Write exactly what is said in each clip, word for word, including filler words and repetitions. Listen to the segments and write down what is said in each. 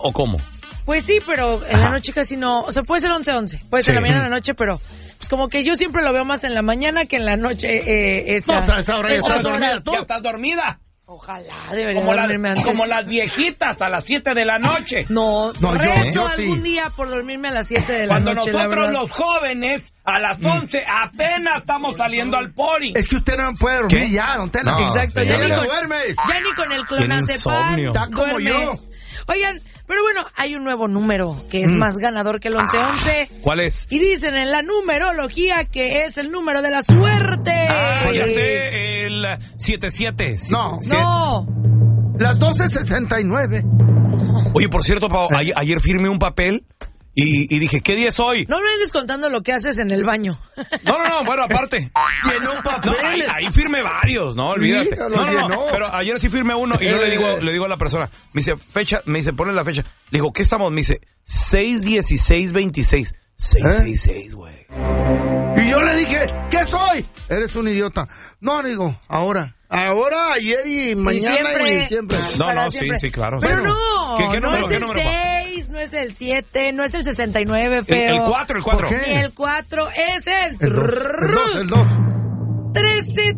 o cómo? Pues sí, pero en Ajá. la noche casi no. O sea, puede ser once once. Puede ser sí. en la mañana, en la noche, pero pues como que yo siempre lo veo más en la mañana que en la noche. Eh, esa, no, esa hora ya estás dormida. ¿Ya estás dormida? Ojalá, debería como dormirme la, antes. Como las viejitas a las siete de la noche. No, no rezo yo, yo algún sí. día por dormirme a las siete de la Cuando noche, nosotros la verdad. los jóvenes a las once mm. apenas estamos saliendo al pori. Es que usted no puede dormir ¿Qué? ya, don Tela. No, Exacto, sí, ya, ni con, duerme. ya ni con el clonazepam. Está como duerme. yo. Oigan, pero bueno, hay un nuevo número que es mm. más ganador que el once once. Ah, ¿cuál es? Y dicen en la numerología que es el número de la suerte. Ah, ya sé, el siete siete. No, siete. no. Las doce sesenta y nueve. Oye, por cierto, Pau, ayer, ayer firmé un papel y, y dije, ¿qué día es hoy? No me vengas contando lo que haces en el baño. No, no, no, bueno, aparte. Llenó papeles. No, ahí, ahí firmé varios, no, olvídate. Mira, no, no, no, llenó. pero ayer sí firmé uno y yo le digo, le digo a la persona, me dice, fecha, me dice, ponle la fecha. Le digo, ¿qué estamos? Me dice, seis dieciséis veintiséis. seis seis seis, güey. Y yo le dije, ¿qué soy? Eres un idiota. No, digo, ahora. Ahora, ayer y mañana y siempre. Y siempre. No, no, siempre. sí, sí, claro. Pero no, ¿Qué, qué no número, es el seis, no es el siete, no es el sesenta y nueve, feo. El, el cuatro, el cuatro. Ni el cuatro, es el... El dos, el dos, el dos. trece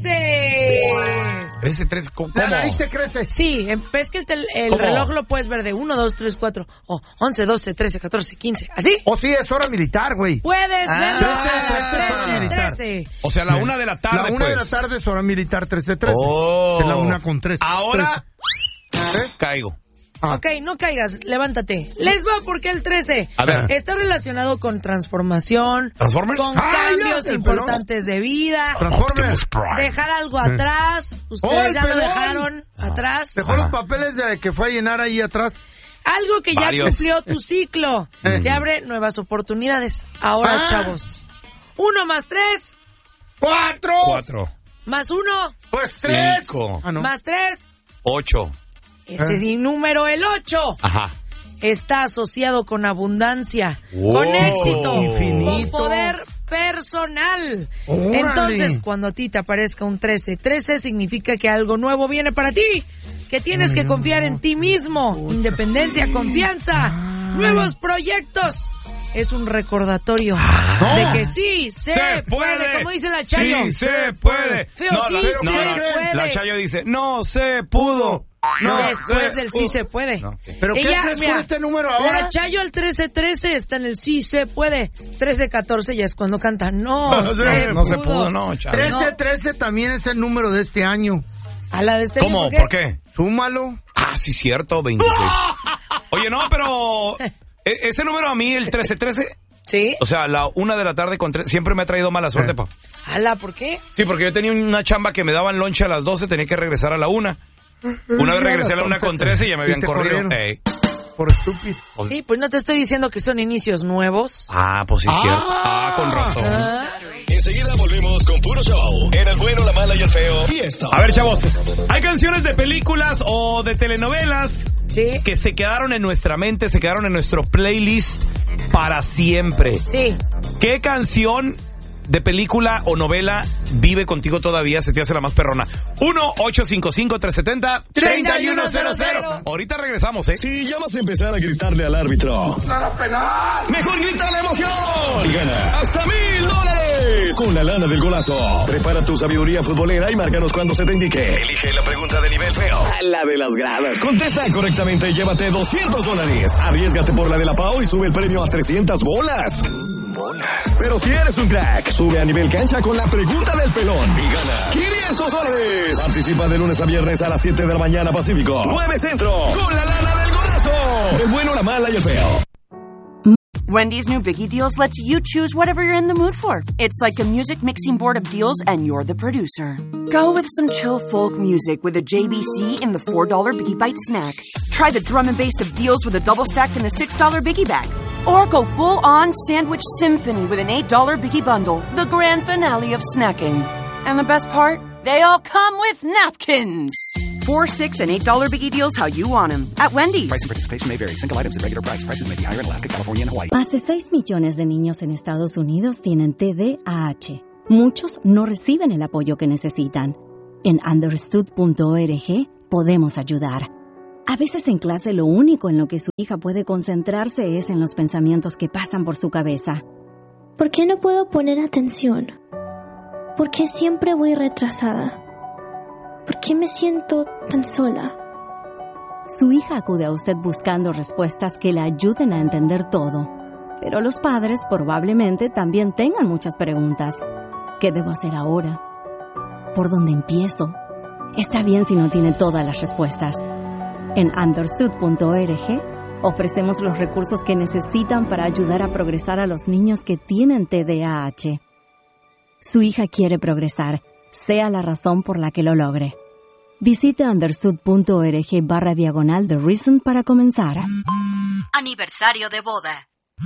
trece. trece trece, ¿cómo? ¿La nariz te crece? Sí, es que el, tel, el reloj lo puedes ver de uno, dos, tres, cuatro, o once, doce, trece, catorce, quince, ¿así? O sí, es hora militar, güey. Puedes ah, verlo trece, a las trece, trece, trece. O sea, la una de la tarde, La una pues. de la tarde es hora militar, trece trece. Oh. Es la una con tres. Ahora, ¿Eh? caigo. Ah. Ok, no caigas, levántate. Les va porque el trece A ver. está relacionado con transformación, ¿Transformers? con ah, cambios ya, importantes de vida, Transformers. dejar algo atrás. Ustedes oh, ya lo pelón. dejaron ah. atrás. Dejó Ajá. los papeles de que fue a llenar ahí atrás. Algo que ya Varios. cumplió tu ciclo. Eh. Te abre nuevas oportunidades. Ahora, ah. chavos. Uno más tres. ¡Cuatro! Cuatro. Más uno. Pues tres. Cinco. Ah, no. Más tres. Ocho. Ese ¿Eh? número, el ocho. Ajá. Está asociado con abundancia, Wow. con éxito, Infinito. con poder personal. ¡Órale! Entonces, cuando a ti te aparezca un trece trece, significa que algo nuevo viene para ti, que tienes que confiar en ti mismo. Independencia, confianza, nuevos proyectos. Es un recordatorio Ah. de que sí se, Se puede. puede. Como dice la Chayo. Sí se puede. Feo, No, sí la, se no, la- puede. La Chayo dice, no se pudo. No Después se del sí pudo. se puede. No, sí. ¿Pero qué crees con este número ahora? La Chayo al trece trece está en el sí se puede. trece catorce ya es cuando canta no, No, se, no pudo. se pudo, no, Chayo. trece trece también es el número de este año. A la de este ¿Cómo? año, ¿Por qué? Súmalo. Ah, sí, cierto, veintiséis. Oye, no, pero e- ese número a mí, el trece trece, ¿Sí? o sea, la una de la tarde con tres, siempre me ha traído mala suerte, Eh. pa. Ala, ¿por qué? Sí, porque yo tenía una chamba que me daban lonche a las doce, tenía que regresar a la una. Una vez regresé a la una con trece y ya me habían Y te corrido. corrieron. Ey. Por estúpido. Sí, pues no te estoy diciendo que son inicios nuevos. Ah, pues sí, Ah. cierto. Ah, con razón. Ah, Enseguida volvemos con Puro Show. En el bueno, la mala y el feo. Y esto. A ver, chavos, hay canciones de películas o de telenovelas sí, que se quedaron en nuestra mente, se quedaron en nuestro playlist para siempre. sí. ¿Qué canción de película o novela vive contigo todavía, se te hace la más perrona? uno ocho cinco cinco, tres siete cero, tres uno cero cero. Ahorita regresamos, ¿eh? Si ya vas a empezar a gritarle al árbitro, ¡Nada penal! mejor grita la emoción y gana hasta mil dólares con la lana del golazo. Prepara tu sabiduría futbolera y márcanos cuando se te indique. Elige la pregunta de nivel feo, la de las gradas. Contesta correctamente y llévate doscientos dólares. Arriésgate por la de la Pau y sube el premio a trescientas bolas. Bolas. Pero si eres un crack, sube a nivel cancha con la pregunta del pelón y gana quinientos dólares. Participa de lunes a viernes a las siete de la mañana Pacífico, nueve Centro, con la lana del golazo. El bueno, la mala y el feo. Wendy's new Biggie Deals lets you choose whatever you're in the mood for. It's like a music mixing board of deals, and you're the producer. Go with some chill folk music with a J B C in the four dollar Biggie Bite snack. Try the drum and bass of deals with a double stack in the six dollar Biggie Bag. Or go full-on sandwich symphony with an eight dollar Biggie Bundle, the grand finale of snacking. And the best part? They all come with napkins. Four, six, and eight dollar Biggie Deals how you want them. At Wendy's. Price and participation may vary. Single items at regular price. Prices may be higher in Alaska, California, and Hawaii. Más de seis millones de niños en Estados Unidos tienen T D A H. Muchos no reciben el apoyo que necesitan. En understood punto org podemos ayudar. A veces en clase lo único en lo que su hija puede concentrarse es en los pensamientos que pasan por su cabeza. ¿Por qué no puedo poner atención? ¿Por qué siempre voy retrasada? ¿Por qué me siento tan sola? Su hija acude a usted buscando respuestas que la ayuden a entender todo. Pero los padres probablemente también tengan muchas preguntas. ¿Qué debo hacer ahora? ¿Por dónde empiezo? Está bien si no tiene todas las respuestas. En understood punto org ofrecemos los recursos que necesitan para ayudar a progresar a los niños que tienen T D A H. Su hija quiere progresar, sea la razón por la que lo logre. Visite understood punto org barra diagonal The Reason para comenzar. Aniversario de boda.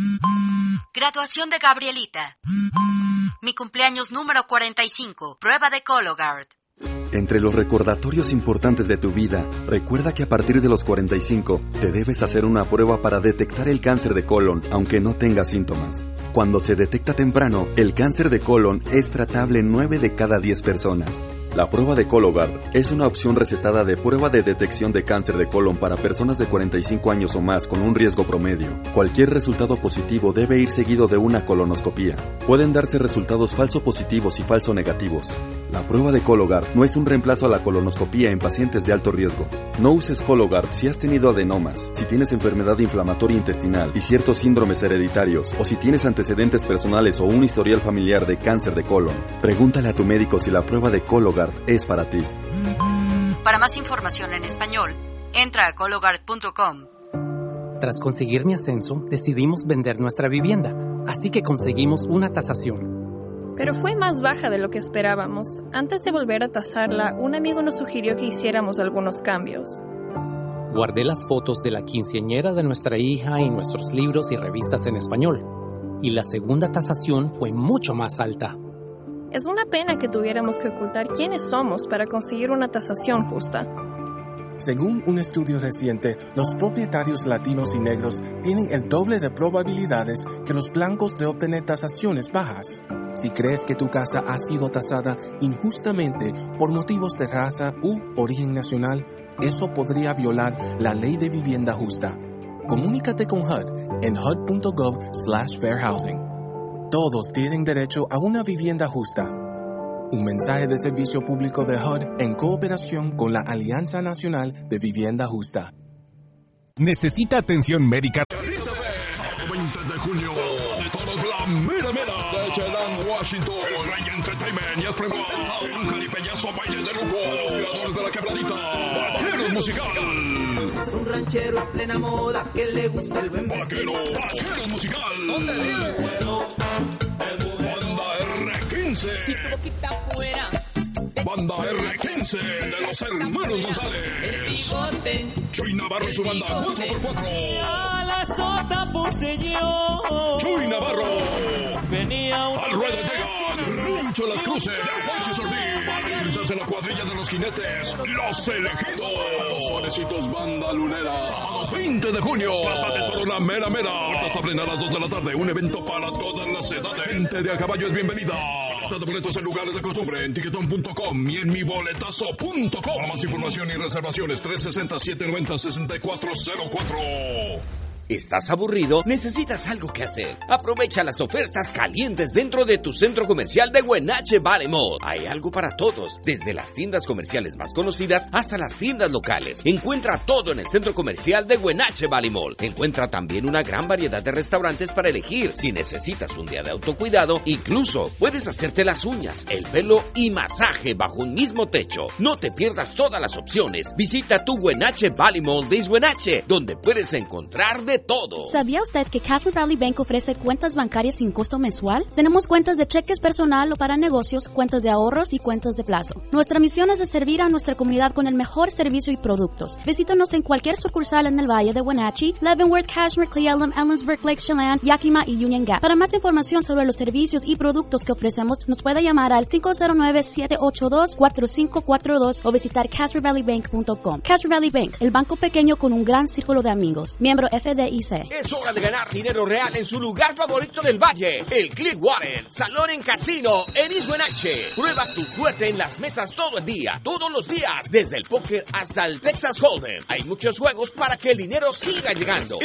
Graduación de Gabrielita. Mi cumpleaños número cuarenta y cinco. Prueba de Cologuard. Entre los recordatorios importantes de tu vida, recuerda que a partir de los cuarenta y cinco te debes hacer una prueba para detectar el cáncer de colon, aunque no tengas síntomas. Cuando se detecta temprano, el cáncer de colon es tratable en nueve de cada diez personas. La prueba de Cologuard es una opción recetada de prueba de detección de cáncer de colon para personas de cuarenta y cinco años o más con un riesgo promedio. Cualquier resultado positivo debe ir seguido de una colonoscopía. Pueden darse resultados falso positivos y falso negativos. La prueba de Cologuard no es un reemplazo a la colonoscopía en pacientes de alto riesgo. No uses Cologuard si has tenido adenomas, si tienes enfermedad inflamatoria intestinal y ciertos síndromes hereditarios, o si tienes antecedentes personales o un historial familiar de cáncer de colon. Pregúntale a tu médico si la prueba de Cologuard es para ti. Para más información en español, entra a Cologuard punto com. Tras conseguir mi ascenso, decidimos vender nuestra vivienda, así que conseguimos una tasación. Pero fue más baja de lo que esperábamos. Antes de volver a tasarla, un amigo nos sugirió que hiciéramos algunos cambios. Guardé las fotos de la quinceañera de nuestra hija y nuestros libros y revistas en español. Y la segunda tasación fue mucho más alta. Es una pena que tuviéramos que ocultar quiénes somos para conseguir una tasación justa. Según un estudio reciente, los propietarios latinos y negros tienen el doble de probabilidades que los blancos de obtener tasaciones bajas. Si crees que tu casa ha sido tasada injustamente por motivos de raza u origen nacional, eso podría violar la ley de vivienda justa. Comunícate con H U D en H U D punto gov slash fair housing. Todos tienen derecho a una vivienda justa. Un mensaje de servicio público de H U D en cooperación con la Alianza Nacional de Vivienda Justa. ¿Necesita atención médica? veinte de junio, de todos la mera mera de Chelan, Washington, el Rey Entertainment y es premio un caripeñazo baile de lujo de los creadores de la quebradita, Vaqueros Musical. Es un ranchero a plena moda que le gusta el buen Vaquero, Vaqueros Musical. ¿Dónde vive? Banda R quince. Si tu boquita fuera. Banda R quince de los hermanos González. El bigote. Chuy Navarro y su banda cuatro por cuatro. A la sota poseyó. Chuy Navarro. Venía un... Al ruedo llegan Rancho Las Cruces de Juanchis Ortiz. Para ingresarse en la cuadrilla de los jinetes, Los Elegidos. Los Sonecitos Banda Lunera. Sábado veinte de junio. Plaza de Toro La Mera Mera. Puertas abren a las dos de la tarde. Un evento para todas las edades. Gente de a caballo es bienvenida. Venta de boletos en lugares de costumbre en tiquetón punto com y en mi boletazo punto com. Para más información y reservaciones tres seis cero, siete nueve cero, seis cuatro cero cuatro. ¿Estás aburrido? ¿Necesitas algo que hacer? Aprovecha las ofertas calientes dentro de tu centro comercial de Wenatchee Valley Mall. Hay algo para todos, desde las tiendas comerciales más conocidas hasta las tiendas locales. Encuentra todo en el centro comercial de Wenatchee Valley Mall. Encuentra también una gran variedad de restaurantes para elegir. Si necesitas un día de autocuidado, incluso puedes hacerte las uñas, el pelo y masaje bajo un mismo techo. No te pierdas todas las opciones. Visita tu Wenatchee Valley Mall de Wenatchee, donde puedes encontrar de todo. ¿Sabía usted que Cashmere Valley Bank ofrece cuentas bancarias sin costo mensual? Tenemos cuentas de cheques personal o para negocios, cuentas de ahorros y cuentas de plazo. Nuestra misión es de servir a nuestra comunidad con el mejor servicio y productos. Visítanos en cualquier sucursal en el Valle de Wenatchee, Leavenworth, Cashmere, Cle Elum, Ellensburg, Lake Chelan, Yakima y Union Gap. Para más información sobre los servicios y productos que ofrecemos, nos puede llamar al cinco cero nueve, siete ocho dos, cuatro cinco cuatro dos o visitar cashmere valley bank punto com. Cashmere Valley Bank, el banco pequeño con un gran círculo de amigos. Miembro F D B I C. Es hora de ganar dinero real en su lugar favorito del valle, el Clearwater, salón en casino en East Wenatchee. Prueba tu suerte en las mesas todo el día, todos los días, desde el póker hasta el Texas Hold'em. Hay muchos juegos para que el dinero siga llegando.